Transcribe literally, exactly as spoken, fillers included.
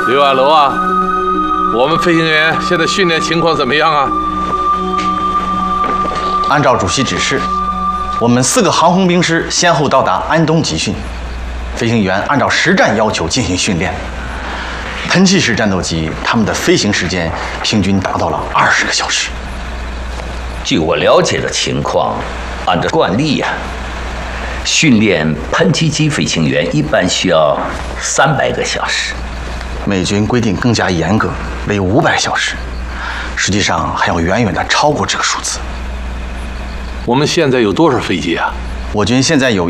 刘亚楼啊，我们飞行员现在训练情况怎么样啊？ 按照主席指示，我们四个航空兵师先后到达安东集训，飞行员按照实战要求进行训练。喷气式战斗机，它们的飞行时间平均达到了二十个小时。 据我了解的情况，按照惯例呀、啊，训练喷气机飞行员一般需要三百个小时。 美军规定更加严格，为五百小时，实际上还要远远的超过这个数字。 我们现在有多少飞机啊？ 我军现在有